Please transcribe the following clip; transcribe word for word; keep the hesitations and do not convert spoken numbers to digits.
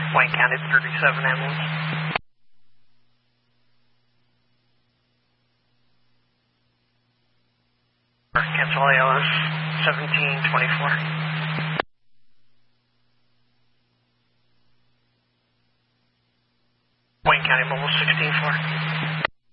Wayne County thirty-seven ambulance. Cancel A L S seventeen twenty-four. Wayne County Mobile sixteen four.